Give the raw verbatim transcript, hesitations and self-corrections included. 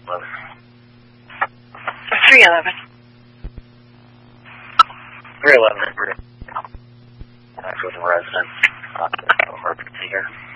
eleven. three eleven. three eleven, actually, the resident. Uh, emergency here.